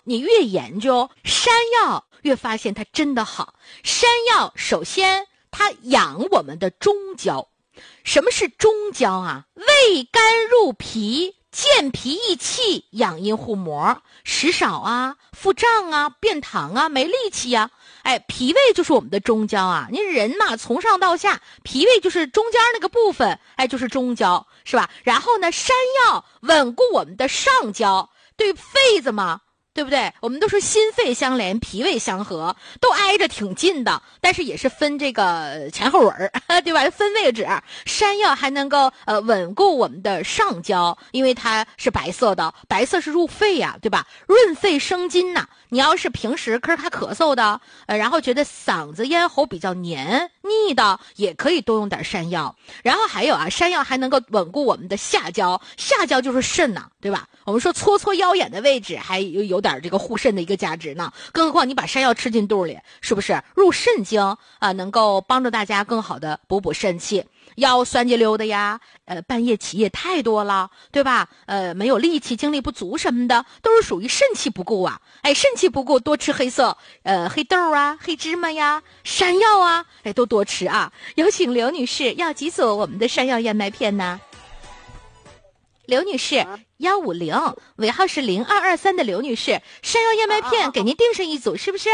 你越研究山药，越发现它真的好。山药首先它养我们的中焦。什么是中焦啊？味甘入脾，健脾益气，养阴护膜，食少啊，腹胀啊，便溏啊，没力气啊。脾胃就是我们的中焦啊。你人嘛，从上到下，脾胃就是中间那个部分，就是中焦，是吧？然后呢，山药稳固我们的上焦，对肺子嘛，对不对？我们都说心肺相连，脾胃相合，都挨着挺近的，但是也是分这个前后文对吧？分位置。山药还能够稳固我们的上焦，因为它是白色的，白色是入肺呀，对吧？润肺生津呐。你要是平时咳嗽的，然后觉得嗓子咽喉比较黏腻的，也可以多用点山药。然后还有啊，山药还能够稳固我们的下焦，下焦就是肾呐，对吧？我们说搓搓腰眼的位置还有点这个护肾的一个价值呢，更何况你把山药吃进肚里，是不是入肾经啊？能够帮助大家更好的补肾气。腰酸结溜的呀，半夜起夜太多了，对吧？没有力气，精力不足什么的，都是属于肾气不够啊。肾气不够，多吃黑色，黑豆啊，黑芝麻呀，山药啊，都多吃啊。有请刘女士，要几组我们的山药燕麦片呢？刘女士，150，尾号是0223的刘女士，山药燕麦片给您订上一组，是不是？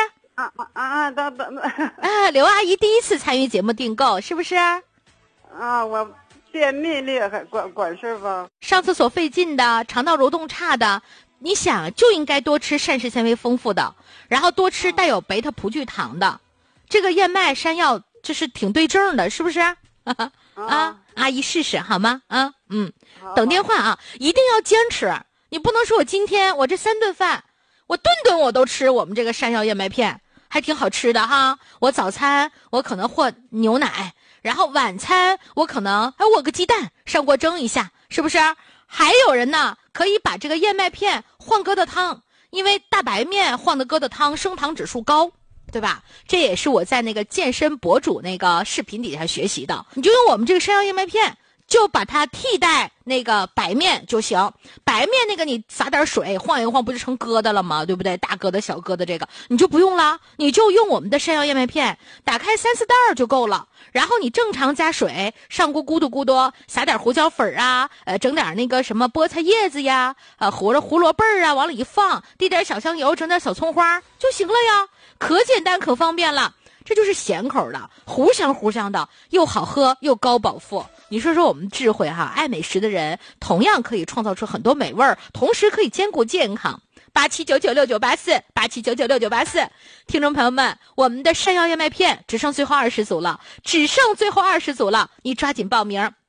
刘阿姨第一次参与节目订购，是不是？ 我便秘厉害，管事吧。 上厕所费劲的，肠道蠕动差的，你想就应该多吃膳食纤维丰富的，然后多吃带有贝塔葡聚糖的。这个燕麦山药这是挺对症的，是不是？阿姨试试好吗？等电话啊，一定要坚持。你不能说我今天我这3顿饭，我顿顿我都吃我们这个山药燕麦片，还挺好吃的哈。我早餐我可能和牛奶。然后晚餐我可能我个鸡蛋上锅蒸一下，是不是？还有人呢可以把这个燕麦片换疙瘩汤，因为大白面换的疙瘩汤升糖指数高，对吧？这也是我在那个健身博主那个视频底下学习的。你就用我们这个山药燕麦片，就把它替代那个白面就行。白面那个你撒点水晃一晃不就成疙瘩了吗？对不对？大疙瘩小疙瘩这个你就不用了，你就用我们的山药燕麦片，打开3-4袋就够了。然后你正常加水上锅咕嘟咕嘟，撒点胡椒粉啊，整点那个什么菠菜叶子呀，胡萝卜啊往里一放，滴点小香油，整点小葱花就行了呀，可简单可方便了。这就是咸口的，糊香的，又好喝又高饱腹。你说说我们智慧哈，爱美食的人同样可以创造出很多美味，同时可以兼顾健康。87996984，87996984，听众朋友们，我们的山药燕麦片只剩最后20组了，你抓紧报名。